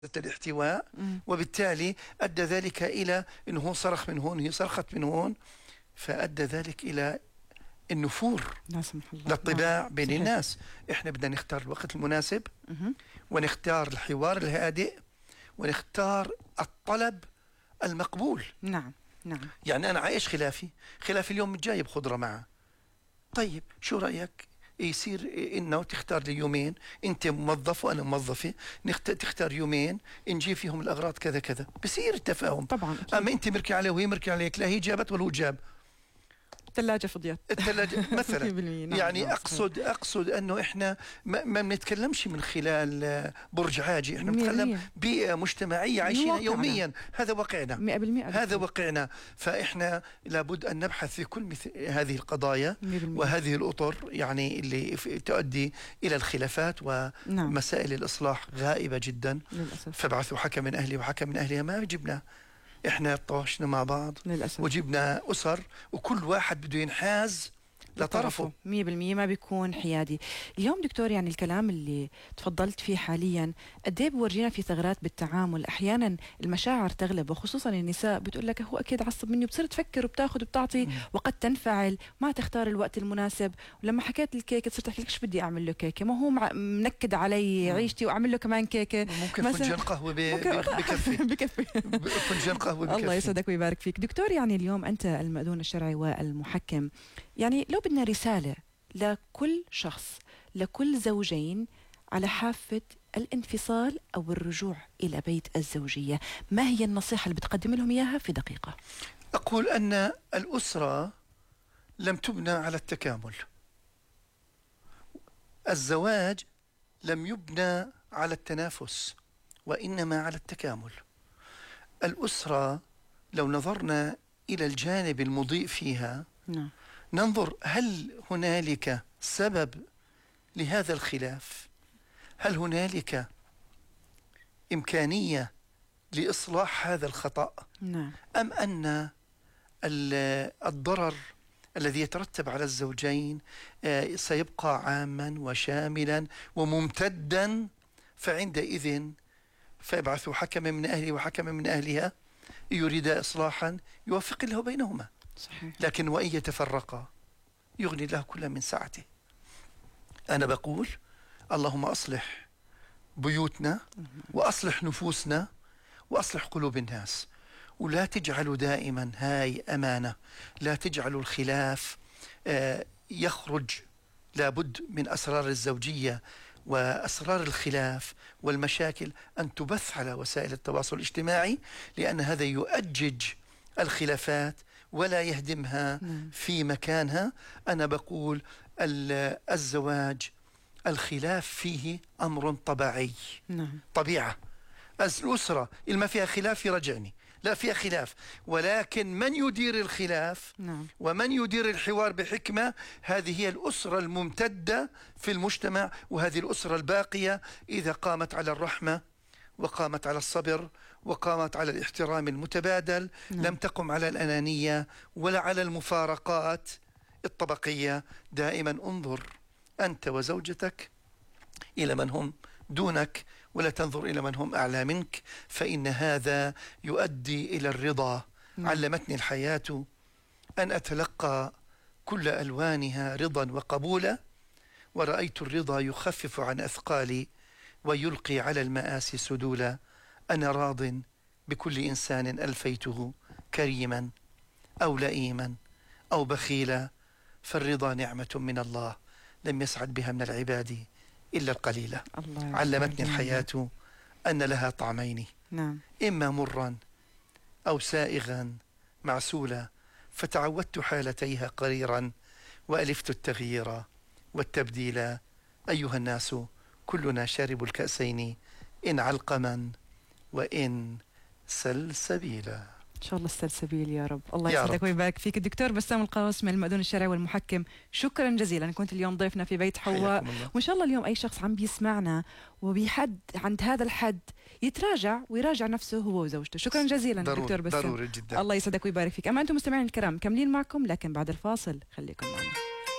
الاحتواء، وبالتالي أدى ذلك إلى أنه هو صرخ من هون وهي صرخت من هون، فأدى ذلك إلى النفور للطباع بين صحيح. الناس. إحنا بدنا نختار الوقت المناسب، ونختار الحوار الهادئ، ونختار الطلب المقبول. نعم. يعني أنا عايش خلافي اليوم جايب خضرة معه، طيب شو رأيك يصير إنه تختار لي يومين، أنت موظف وأنا موظفة، تختار يومين نجيب فيهم الأغراض كذا كذا، بصير التفاهم طبعا. أما أنت مركي عليه وهي مركي عليك، لا هي جابت ولا هو جاب، الثلاجة فضيت، الثلاجة مثلا. يعني نعم أقصد أنه إحنا ما بنتكلمش من خلال برج عاجي، إحنا بنتكلم بيئة مجتمعية عايشين يوميا، هذا واقعنا 100%. هذا واقعنا. فإحنا لابد أن نبحث في كل مثل هذه القضايا وهذه الأطر، يعني اللي تؤدي إلى الخلافات ومسائل الإصلاح غائبة جدا للأسف. فابعثوا حكم من أهلي وحكم من أهلها، ما جبنا، احنا طوشنا مع بعض للأسف. وجبنا أسر وكل واحد بده ينحاز لطرفه 100%، ما بيكون حيادي. اليوم دكتور، يعني الكلام اللي تفضلت فيه حاليا قد ايه بورجينا في ثغرات بالتعامل. احيانا المشاعر تغلب، وخصوصا النساء بتقول لك هو اكيد عصب مني، وبتصير تفكر وبتاخذ وبتعطي وقد تنفعل، ما تختار الوقت المناسب. ولما حكيت الكيكه صرت احكي لك ايش بدي اعمل له كيكه، ما هو منكد علي عيشتي واعمل له كمان كيكه. ممكن فنجان قهوه بكفي فنجان قهوه بكفي. الله يسعدك ويبارك فيك دكتور. يعني اليوم انت المأذون الشرعي والمحكم، يعني لو بدنا رسالة لكل شخص، لكل زوجين على حافة الانفصال أو الرجوع إلى بيت الزوجية، ما هي النصيحة اللي بتقدم لهم إياها في دقيقة؟ أقول أن الأسرة لم تبنى على التكامل، الزواج لم يبنى على التنافس وإنما على التكامل. الأسرة لو نظرنا إلى الجانب المضيء فيها ننظر هل هنالك سبب لهذا الخلاف، هل هنالك إمكانية لإصلاح هذا الخطأ، أم أن الضرر الذي يترتب على الزوجين سيبقى عاما وشاملا وممتدا، فعندئذ فيبعثوا حكما من أهله وحكما من أهلها يريد إصلاحا يوفق الله بينهما. صحيح. لكن وإن يتفرقا يغني الله كل من سعته. أنا بقول اللهم أصلح بيوتنا وأصلح نفوسنا وأصلح قلوب الناس، ولا تجعلوا دائما، هاي أمانة، لا تجعلوا الخلاف يخرج، لابد من أسرار الزوجية وأسرار الخلاف والمشاكل أن تبث على وسائل التواصل الاجتماعي، لأن هذا يؤجج الخلافات ولا يهدمها في مكانها. أنا بقول الزواج الخلاف فيه أمر طبيعي، طبيعة. الأسرة ما فيها خلاف يرجعني، لا فيها خلاف، ولكن من يدير الخلاف ومن يدير الحوار بحكمة، هذه هي الأسرة الممتدة في المجتمع، وهذه الأسرة الباقية إذا قامت على الرحمة وقامت على الصبر وقامت على الاحترام المتبادل، لم تقم على الأنانية ولا على المفارقات الطبقية. دائما انظر أنت وزوجتك إلى من هم دونك، ولا تنظر إلى من هم أعلى منك، فإن هذا يؤدي إلى الرضا. علمتني الحياة أن أتلقى كل ألوانها رضا وقبولا، ورأيت الرضا يخفف عن أثقالي ويلقي على المآسي سدولا. أنا راض بكل إنسان ألفيته، كريما أو لئيما أو بخيلا، فالرضا نعمة من الله لم يسعد بها من العباد إلا القليلة. علمتني الحياة أن لها طعمين، إما مرا أو سائغا معسولا، فتعودت حالتيها قريرا وألفت التغيير والتبديل. أيها الناس كلنا شارب الكأسين، إن علقما وإن سلسبيلا. إن شاء الله السلسبيل يا رب. الله يسعدك ويبارك فيك الدكتور بسام القاسمي، المأذون الشرعي والمحكم، شكرا جزيلا. كنت اليوم ضيفنا في بيت حواء، وإن شاء الله اليوم أي شخص عم بيسمعنا وبيحد عند هذا الحد يتراجع ويراجع نفسه هو وزوجته. شكرا جزيلا دكتور بسام، ضروري جدا. الله يسعدك ويبارك فيك. أما أنتم مستمعين الكرام، كملين معكم لكن بعد الفاصل، خليكم معنا.